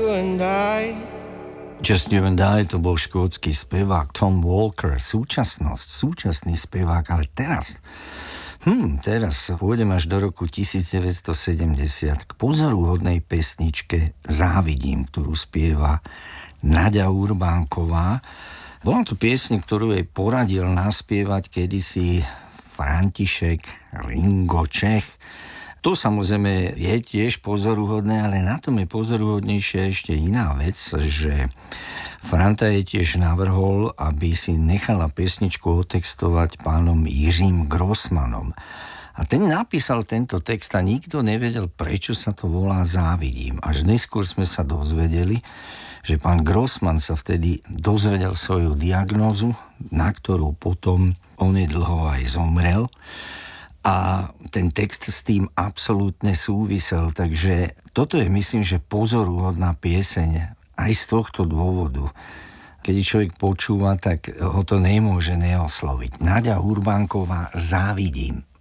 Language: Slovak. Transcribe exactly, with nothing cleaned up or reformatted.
you and I. Just You and I, to bol škótsky spevák Tom Walker, súčasnosť, súčasný spevák, ale teraz, hm, teraz pôjdem až do roku devätnásťsedemdesiat k pozoruhodnej pesničke Závidím, ktorú spieva Naďa Urbánková. Bola to piesň, ktorú jej poradil naspievať kedysi František Ringo Čech. To samozrejme je tiež pozoruhodné, ale na tom je pozoruhodnejšia ešte iná vec, že Franta je tiež navrhol, aby si nechala pesničku otextovať pánom Jiřím Grossmanom. A ten napísal tento text a nikto nevedel, prečo sa to volá Závidím. Až neskôr sme sa dozvedeli, že pán Grossman sa vtedy dozvedel svoju diagnózu, na ktorú potom onedlho aj zomrel. A ten text s tým absolútne súvisel, takže toto je, myslím, že pozoruhodná pieseň aj z tohto dôvodu. Keď človek počúva, tak ho to nemôže neosloviť. Naďa Urbánková Závidím.